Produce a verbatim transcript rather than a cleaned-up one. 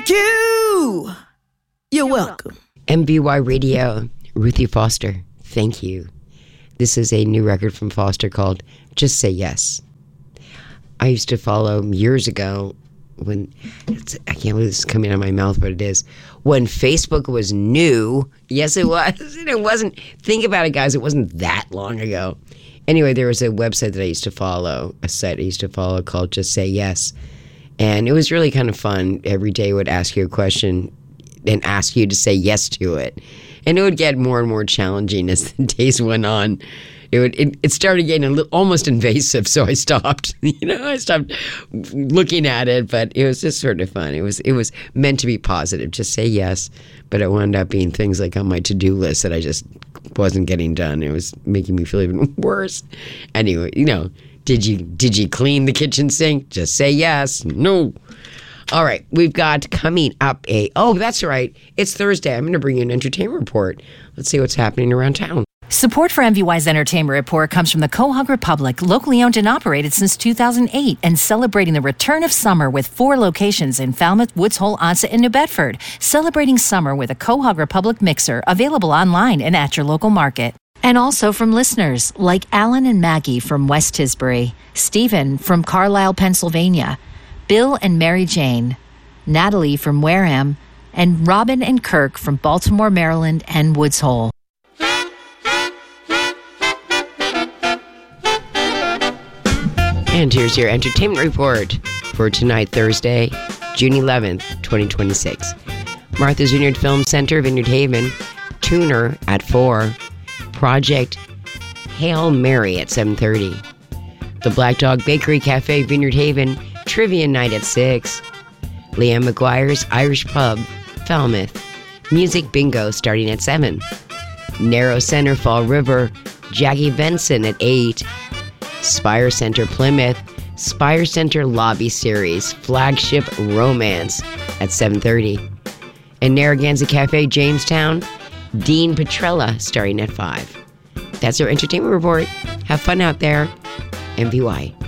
You! You're welcome. M V Y Radio, Ruthie Foster, thank you. This is a new record from Foster called Just Say Yes. I used to follow years ago when, it's, I can't believe this is coming out of my mouth, but it is, when Facebook was new. Yes, it was. And it wasn't, think about it, guys, it wasn't that long ago. Anyway, there was a website that I used to follow, a site I used to follow called Just Say Yes. And it was really kind of fun. Every day would ask you a question and ask you to say yes to it. And it would get more and more challenging as the days went on. It would. It, it started getting a little, almost invasive, so I stopped. You know, I stopped looking at it. But it was just sort of fun. It was. It was meant to be positive. Just say yes. But it wound up being things like on my to-do list that I just wasn't getting done. It was making me feel even worse. Anyway, you know, did you did you clean the kitchen sink? Just say yes. No. All right, we've got coming up a, oh, that's right, it's Thursday. I'm going to bring you an entertainment report. Let's see what's happening around town. Support for M V Y's Entertainment Report comes from the Quahog Republic, locally owned and operated since two thousand eight, and celebrating the return of summer with four locations in Falmouth, Woods Hole, Onset, and New Bedford. Celebrating summer with a Quahog Republic mixer, available online and at your local market. And also from listeners like Alan and Maggie from West Tisbury, Stephen from Carlisle, Pennsylvania, Bill and Mary Jane, Natalie from Wareham, and Robin and Kirk from Baltimore, Maryland, and Woods Hole. And here's your entertainment report for tonight, Thursday, June eleventh, twenty twenty-six. Martha's Vineyard Film Center, Vineyard Haven, Tuner at four, Project Hail Mary at seven thirty. The Black Dog Bakery Cafe, Vineyard Haven, Trivia Night at six. Leanne McGuire's Irish Pub, Falmouth. Music Bingo starting at seven. Narrow Center Fall River, Jackie Benson at eight. Spire Center Plymouth, Spire Center Lobby Series, Flagship Romance at seven thirty. And Narragansett Cafe, Jamestown, Dean Petrella starting at five. That's our entertainment report. Have fun out there. M V Y.